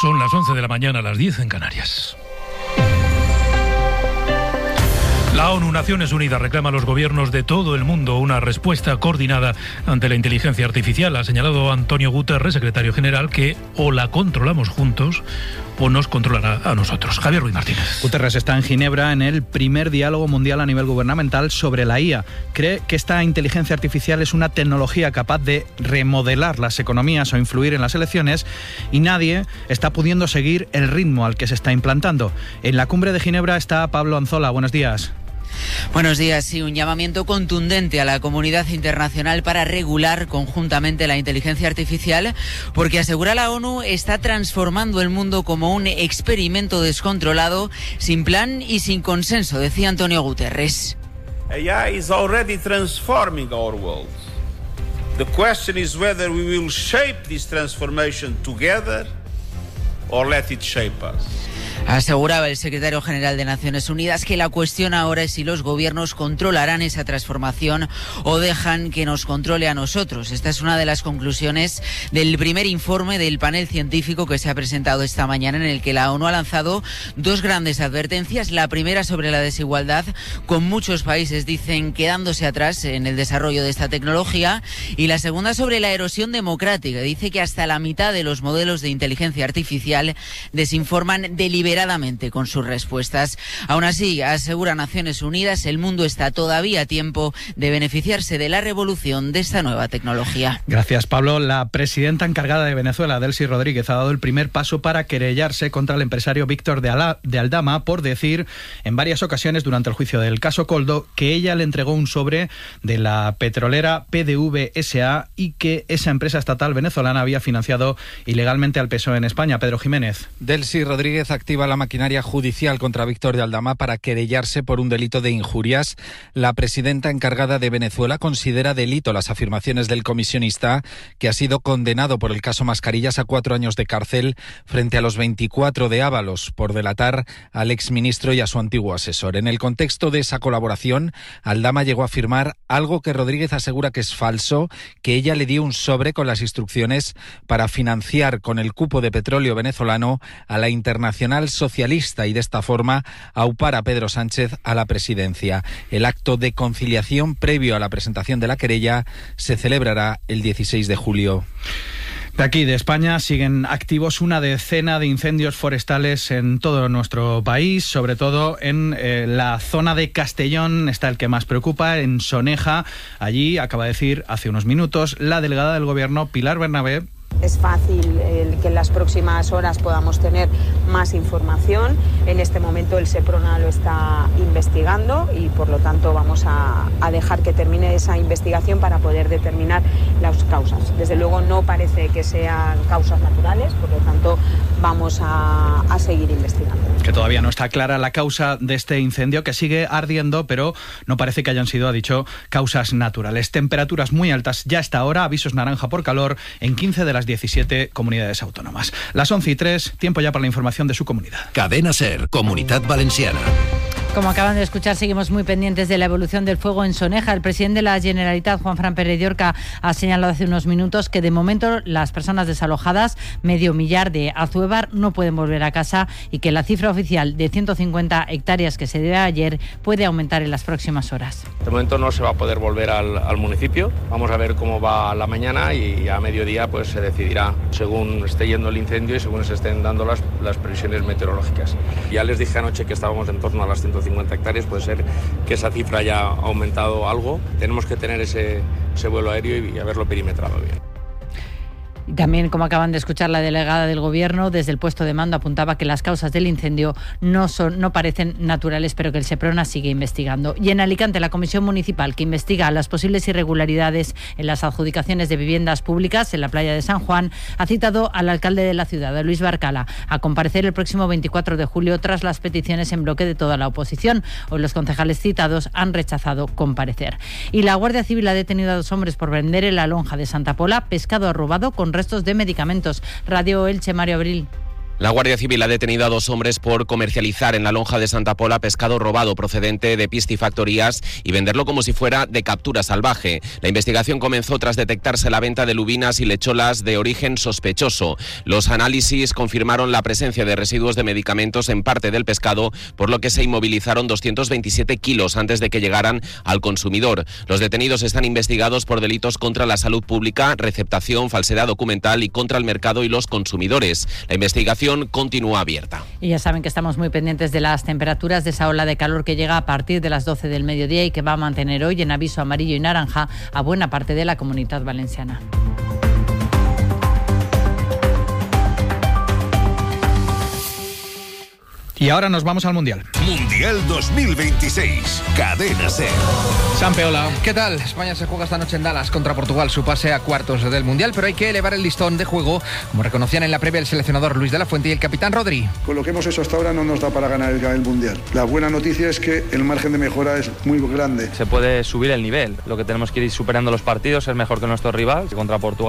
Son las 11 de la mañana, las 10 en Canarias. La ONU, Naciones Unidas, reclama a los gobiernos de todo el mundo una respuesta coordinada ante la inteligencia artificial. Ha señalado Antonio Guterres, secretario general, que o la controlamos juntos o nos controlará a nosotros. Javier Ruiz Martínez. Guterres está en Ginebra en el primer diálogo mundial a nivel gubernamental sobre la IA. Cree que esta inteligencia artificial es una tecnología capaz de remodelar las economías o influir en las elecciones y nadie está pudiendo seguir el ritmo al que se está implantando. En la cumbre de Ginebra está Pablo Anzola. Buenos días. Buenos días. Sí, un llamamiento contundente a la comunidad internacional para regular conjuntamente la inteligencia artificial, porque asegura la ONU está transformando el mundo como un experimento descontrolado, sin plan y sin consenso, decía Antonio Guterres. AI is already transforming our world. The question is whether we will shape this transformation together or let it shape us. Aseguraba el secretario general de Naciones Unidas que la cuestión ahora es si los gobiernos controlarán esa transformación o dejan que nos controle a nosotros. Esta es una de las conclusiones del primer informe del panel científico que se ha presentado esta mañana, en el que la ONU ha lanzado dos grandes advertencias. La primera sobre la desigualdad, con muchos países, dicen, quedándose atrás en el desarrollo de esta tecnología, y la segunda sobre la erosión democrática. Dice que hasta la mitad de los modelos de inteligencia artificial desinforman deliberadamente con sus respuestas. Aún así, asegura Naciones Unidas, el mundo está todavía a tiempo de beneficiarse de la revolución de esta nueva tecnología. Gracias, Pablo. La presidenta encargada de Venezuela, Delcy Rodríguez, ha dado el primer paso para querellarse contra el empresario Víctor de Aldama por decir en varias ocasiones durante el juicio del caso Coldo que ella le entregó un sobre de la petrolera PDVSA y que esa empresa estatal venezolana había financiado ilegalmente al PSOE en España. Pedro Jiménez. Delcy Rodríguez activa la maquinaria judicial contra Víctor de Aldama para querellarse por un delito de injurias. La presidenta encargada de Venezuela considera delito las afirmaciones del comisionista, que ha sido condenado por el caso Mascarillas a 4 años de cárcel frente a los 24 de Ábalos por delatar al exministro y a su antiguo asesor. En el contexto de esa colaboración, Aldama llegó a afirmar algo que Rodríguez asegura que es falso, que ella le dio un sobre con las instrucciones para financiar con el cupo de petróleo venezolano a la Internacional Socialista y de esta forma aupar a Pedro Sánchez a la presidencia. El acto de conciliación previo a la presentación de la querella se celebrará el 16 de julio. De aquí, de España, siguen activos una decena de incendios forestales en todo nuestro país, sobre todo en la zona de Castellón está el que más preocupa, en Soneja. Allí, acaba de decir hace unos minutos, la delegada del Gobierno, Pilar Bernabé. Es fácil que en las próximas horas podamos tener más información. En este momento el SEPRONA lo está investigando y por lo tanto vamos a dejar que termine esa investigación para poder determinar las causas. Desde luego no parece que sean causas naturales, por lo tanto vamos a seguir investigando. Que todavía no está clara la causa de este incendio, que sigue ardiendo, pero no parece que hayan sido, ha dicho, causas naturales. Temperaturas muy altas ya hasta ahora, avisos naranja por calor en 15 de las 17 comunidades autónomas. Las 11:03, tiempo ya para la información de su comunidad. Cadena SER, Comunitat Valenciana. Como acaban de escuchar, seguimos muy pendientes de la evolución del fuego en Soneja. El presidente de la Generalitat, Juanfran Pérez de Orca, ha señalado hace unos minutos que de momento las personas desalojadas, medio millar de Azuévar, no pueden volver a casa y que la cifra oficial de 150 hectáreas que se dio ayer puede aumentar en las próximas horas. De momento no se va a poder volver al municipio. Vamos a ver cómo va la mañana y a mediodía pues se decidirá según esté yendo el incendio y según se estén dando las previsiones meteorológicas. Ya les dije anoche que estábamos en torno a las 150 hectáreas, puede ser que esa cifra haya aumentado algo. Tenemos que tener ese vuelo aéreo y haberlo perimetrado bien. Y también, como acaban de escuchar, la delegada del Gobierno desde el puesto de mando apuntaba que las causas del incendio no parecen naturales, pero que el SEPRONA sigue investigando. Y en Alicante, la Comisión Municipal que investiga las posibles irregularidades en las adjudicaciones de viviendas públicas en la playa de San Juan ha citado al alcalde de la ciudad, a Luis Barcala, a comparecer el próximo 24 de julio tras las peticiones en bloque de toda la oposición. Hoy los concejales citados han rechazado comparecer. Y la Guardia Civil ha detenido a 2 hombres por vender en la lonja de Santa Pola pescado arrobado con restos de medicamentos. Radio Elche, Mario Abril. La Guardia Civil ha detenido a 2 hombres por comercializar en la lonja de Santa Pola pescado robado procedente de piscifactorías y venderlo como si fuera de captura salvaje. La investigación comenzó tras detectarse la venta de lubinas y lecholas de origen sospechoso. Los análisis confirmaron la presencia de residuos de medicamentos en parte del pescado, por lo que se inmovilizaron 227 kilos antes de que llegaran al consumidor. Los detenidos están investigados por delitos contra la salud pública, receptación, falsedad documental y contra el mercado y los consumidores. La investigación continúa abierta. Y ya saben que estamos muy pendientes de las temperaturas de esa ola de calor que llega a partir de las 12 del mediodía y que va a mantener hoy en aviso amarillo y naranja a buena parte de la Comunidad Valenciana. Y ahora nos vamos al Mundial. Mundial 2026. Cadena SER. Sampe, hola. ¿Qué tal? España se juega esta noche en Dallas contra Portugal su pase a cuartos del Mundial, pero hay que elevar el listón de juego, como reconocían en la previa el seleccionador Luis de la Fuente y el capitán Rodri. Con lo que hemos hecho hasta ahora no nos da para ganar el Mundial. La buena noticia es que el margen de mejora es muy grande. Se puede subir el nivel. Lo que tenemos que ir superando los partidos, es mejor que nuestro rival contra Portugal.